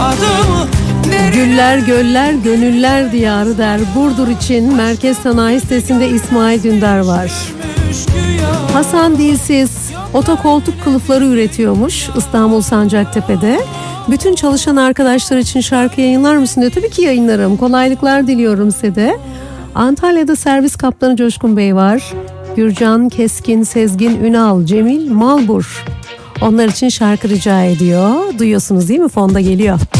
Güller, göller, gönüller diyarı der. Burdur için Merkez Sanayi Sitesi'nde İsmail Dündar var. Hasan Dilsiz otokoltuk kılıfları üretiyormuş İstanbul Sancaktepe'de. Bütün çalışan arkadaşlar için şarkı yayınlar mısın diyor. Tabii ki yayınlarım. Kolaylıklar diliyorum size de. Antalya'da servis kaptanı Coşkun Bey var. Gürcan, Keskin, Sezgin, Ünal, Cemil, Malbur. Onlar için şarkı rica ediyor. Duyuyorsunuz değil mi? Fonda geliyor.